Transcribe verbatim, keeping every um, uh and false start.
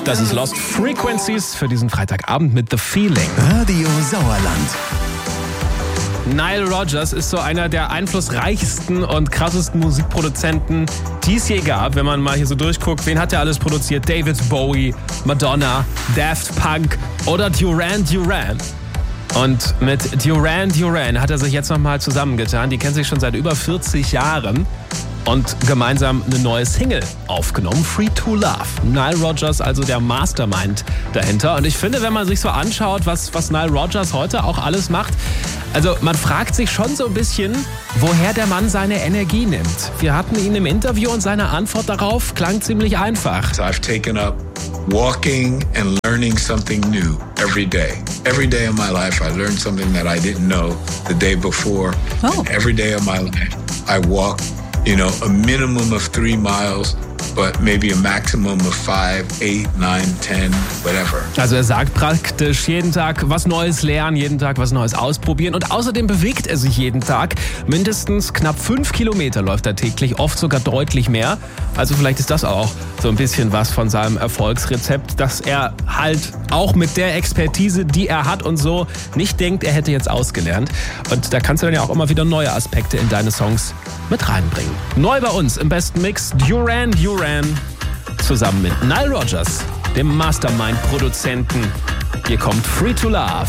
Das ist Lost Frequencies für diesen Freitagabend mit The Feeling. Radio Sauerland. Nile Rodgers ist so einer der einflussreichsten und krassesten Musikproduzenten, die es je gab. Wenn man mal hier so durchguckt, wen hat er alles produziert? David Bowie, Madonna, Daft Punk oder Duran Duran. Und mit Duran Duran hat er sich jetzt nochmal zusammengetan. Die kennen sich schon seit über vierzig Jahren. Und gemeinsam eine neue Single aufgenommen, Free to Love. Nile Rodgers, also der Mastermind dahinter. Und ich finde, wenn man sich so anschaut, was, was Nile Rodgers heute auch alles macht, also man fragt sich schon so ein bisschen, woher der Mann seine Energie nimmt. Wir hatten ihn im Interview und seine Antwort darauf klang ziemlich einfach. So I've taken up walking and learning something new every day. Every day of my life I learned something that I didn't know the day before. Oh. And every day of my life I walk, you know, a minimum of three miles, but maybe a maximum of five, eight, nine, ten, whatever. Also er sagt praktisch jeden Tag was Neues lernen, jeden Tag was Neues ausprobieren und außerdem bewegt er sich jeden Tag. Mindestens knapp fünf Kilometer läuft er täglich, oft sogar deutlich mehr. Also vielleicht ist das auch so ein bisschen was von seinem Erfolgsrezept, dass er halt auch mit der Expertise, die er hat und so, nicht denkt, er hätte jetzt ausgelernt. Und da kannst du dann ja auch immer wieder neue Aspekte in deine Songs mit reinbringen. Neu bei uns im besten Mix Duran Duran zusammen mit Nile Rodgers, dem Mastermind-Produzenten. Hier kommt Free to Love.